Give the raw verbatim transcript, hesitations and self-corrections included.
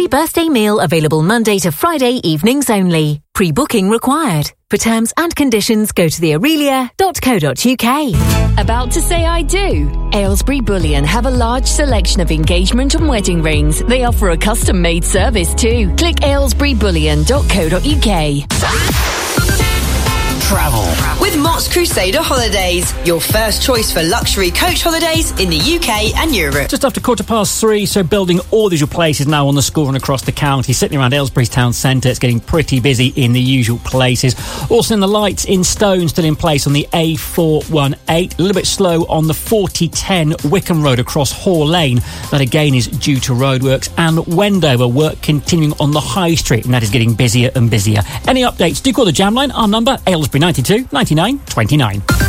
birthday meal available Monday to Friday evenings only. Pre-booking required. For terms and conditions, go to the aurelia dot co dot uk. About to say I do? Aylesbury Bullion have a large selection of engagement and wedding rings. They offer a custom-made service too. Click aylesbury bullion dot co dot uk. Travel with Mott's Crusader Holidays, your first choice for luxury coach holidays in the U K and Europe. Just after quarter past three, so building all these places now on the score and across the county. Sitting around Aylesbury's town centre, it's getting pretty busy in the usual places. Also in the lights in stone, still in place on the A four one eight. A little bit slow on the forty ten Wickham Road across Hall Lane. That again is due to roadworks. And Wendover, work continuing on the High Street, and that is getting busier and busier. Any updates, do call the jam line. Our number, Aylesbury ninety-two ninety-nine twenty-nine.